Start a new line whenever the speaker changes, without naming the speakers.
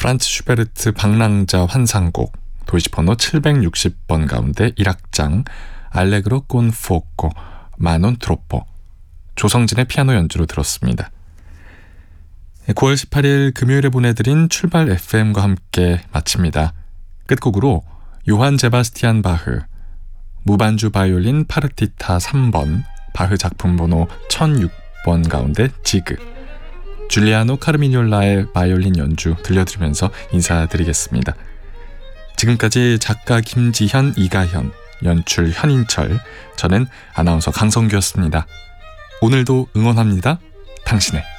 프란츠 슈베르트 방랑자 환상곡 도이치번호 760번 가운데 1악장 알레그로 콘 푸오코 마논 트로포 조성진의 피아노 연주로 들었습니다. 9월 18일 금요일에 보내드린 출발 FM과 함께 마칩니다. 끝곡으로 요한 제바스티안 바흐 무반주 바이올린 파르티타 3번 바흐 작품 번호 1006번 가운데 지그 줄리아노 카르미뇰라의 바이올린 연주 들려드리면서 인사드리겠습니다. 지금까지 작가 김지현, 이가현, 연출 현인철, 저는 아나운서 강성규였습니다. 오늘도 응원합니다. 당신의